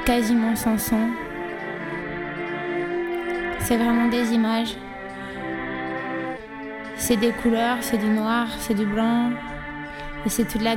quasiment sans son. C'est vraiment des images. C'est des couleurs, c'est du noir, c'est du blanc. Et c'est toute la